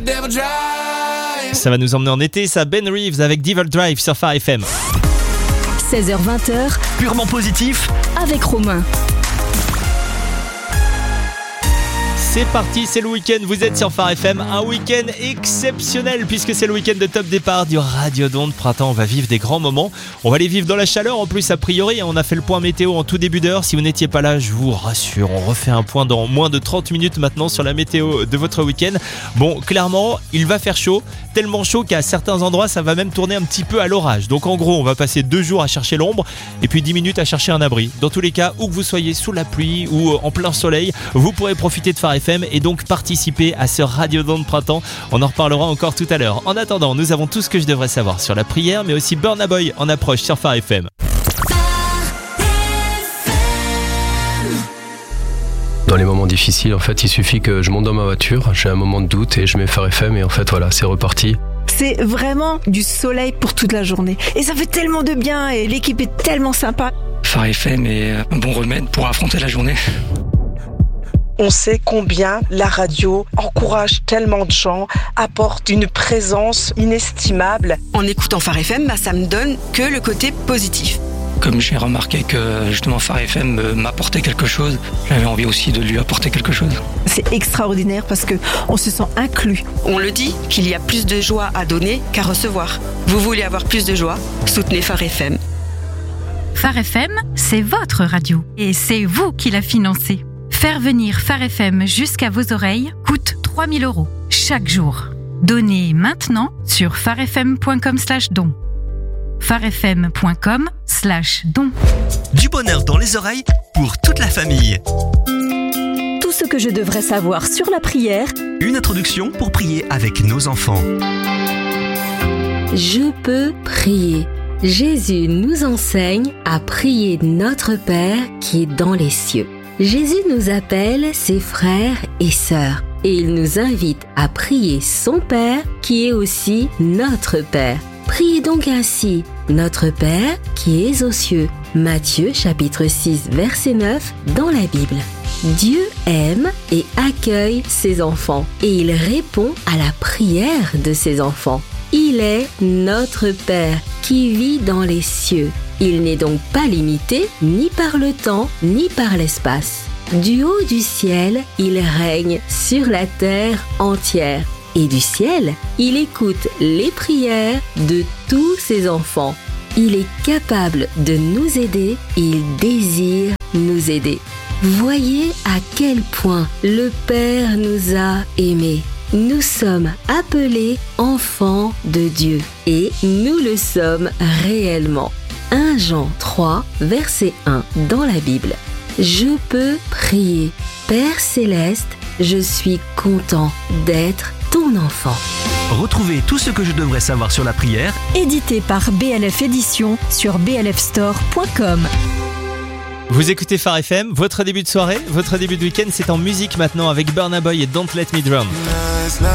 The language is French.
Ça va nous emmener en été, ça. Ben Reeves avec Devil Drive sur Phare FM. 16h-20h, Purement positif. avec Romain. C'est parti, c'est le week-end, vous êtes sur Phare FM, un week-end exceptionnel puisque c'est le week-end de top départ du Radiodon de printemps. On va vivre des grands moments, on va les vivre dans la chaleur en plus a priori. On a fait le point météo en tout début d'heure, si vous n'étiez pas là je vous rassure, on refait un point dans moins de 30 minutes maintenant sur la météo de votre week-end. Bon, clairement il va faire chaud, tellement chaud qu'à certains endroits ça va même tourner un petit peu à l'orage. Donc en gros on va passer 2 jours à chercher l'ombre et puis 10 minutes à chercher un abri. Dans tous les cas, où que vous soyez sous la pluie ou en plein soleil, vous pourrez profiter de Phare FM et donc participer à ce Radiodon de printemps. On en reparlera encore tout à l'heure. En attendant, nous avons tout ce que je devrais savoir sur la prière, mais aussi Burna Boy en approche sur Phare FM. Dans les moments difficiles, en fait, il suffit que je monte dans ma voiture, j'ai un moment de doute et je mets Phare FM et en fait, voilà, c'est reparti. C'est vraiment du soleil pour toute la journée. Et ça fait tellement de bien et l'équipe est tellement sympa. Phare FM est un bon remède pour affronter la journée. On sait combien la radio encourage tellement de gens, apporte une présence inestimable. En écoutant Phare FM, ça me donne que le côté positif. Comme j'ai remarqué que justement Phare FM m'apportait quelque chose, j'avais envie aussi de lui apporter quelque chose. C'est extraordinaire parce que on se sent inclus. On le dit, qu'il y a plus de joie à donner qu'à recevoir. Vous voulez avoir plus de joie? Soutenez Phare FM. Phare FM, c'est votre radio et c'est vous qui la financez. Faire venir Phare FM jusqu'à vos oreilles coûte 3 000 € chaque jour. Donnez maintenant sur pharefm.com/don. pharefm.com/don. Du bonheur dans les oreilles pour toute la famille. Tout ce que je devrais savoir sur la prière. Une introduction pour prier avec nos enfants. Je peux prier. Jésus nous enseigne à prier notre Père qui est dans les cieux. Jésus nous appelle ses frères et sœurs et il nous invite à prier son Père qui est aussi notre Père. Priez donc ainsi, notre Père qui es aux cieux. Matthieu chapitre 6 verset 9 dans la Bible. Dieu aime et accueille ses enfants et il répond à la prière de ses enfants. Il est notre Père qui vit dans les cieux. Il n'est donc pas limité ni par le temps ni par l'espace. Du haut du ciel, il règne sur la terre entière. Et du ciel, il écoute les prières de tous ses enfants. Il est capable de nous aider et il désire nous aider. Voyez à quel point le Père nous a aimés. Nous sommes appelés enfants de Dieu et nous le sommes réellement. 1 Jean 3, verset 1 dans la Bible. Je peux prier. Père Céleste, je suis content d'être ton enfant. Retrouvez tout ce que je devrais savoir sur la prière. Édité par BLF Édition sur blfstore.com. Vous écoutez Phare FM, votre début de soirée, votre début de week-end, c'est en musique maintenant avec Burna Boy et Don't Let Me Drown.